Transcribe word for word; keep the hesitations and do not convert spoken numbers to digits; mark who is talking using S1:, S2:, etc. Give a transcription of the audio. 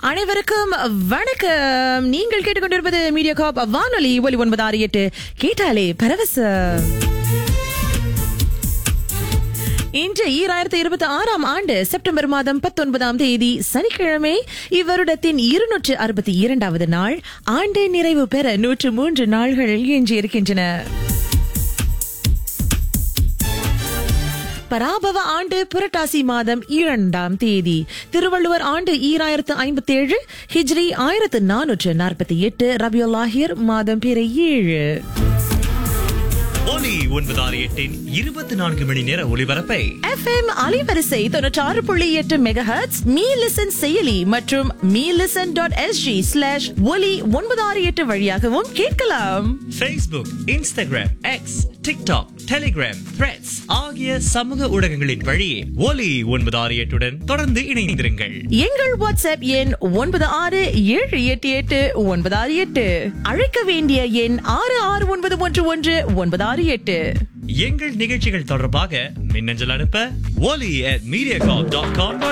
S1: அனைவருக்கும் வணக்கம். நீங்கள் கேட்டுக்கொண்டிருப்பது மீடியா காப் வானொலி ஒலி ஒன்பது ஆறு எட்டு. கேட்டாலே பரவசம். இன்று ஈராயிரத்தி இருபத்தி ஆறாம் ஆண்டு செப்டம்பர் மாதம் பத்தொன்பதாம் தேதி சனிக்கிழமை. இவ்வருடத்தின் இருநூற்று அறுபத்தி இரண்டாவது நாள். ஆண்டு நிறைவு பெற நூற்று மூன்று நாள்கள் எஞ்சி இருக்கின்றன. பராபவ ஆண்டு புரட்டாசி மாதம் இரண்டாம் தேதி. திருவள்ளுவர் ஆண்டு ஈராயிரத்து ஐம்பத்தி ஏழு. ஹிஜ்ரி ஆயிரத்து நானூற்று நாற்பத்தி எட்டு. ரபியுல்லாஹிர் மாதம் பிற ஏழு.
S2: ஒலி ஒன்பது ஆறு எட்டின் இருபத்தி நான்கு மணி நேர ஒலிபரப்பை
S1: எஃப்எம் அலைவரிசை தொன்னூற்றி ஆறு புள்ளி எட்டு மெகாஹெர்ட்ஸ், மீ லிசன் செயலி மற்றும் me listen dot SG slash ஒலி ஒன்பது ஆறு எட்டு வழியாகவும் கேட்கலாம்.
S2: Facebook, Instagram, X, TikTok, Telegram, Threads ஆகிய சமூக ஊடகங்களின் வழியே ஒலி ஒன்பது ஆறு எட்டுடன் தொடர்ந்து இணைந்திருங்கள்.
S1: எங்கள் வாட்ஸ்அப் எண் ஒன்பது ஆறு ஏழு எட்டு எட்டு ஒன்பது ஆறு எட்டு. அழைக்க வேண்டிய எண் ஆறு ஆறு ஒன்பது ஒன்று ஒன்று ஒன்பது ஆறு எட்டு.
S2: எங்கள் நிகழ்ச்சிகள் தொடர்பாக மின்னஞ்சல் அனுப்ப ஒலி at mediacorp டாட் காம்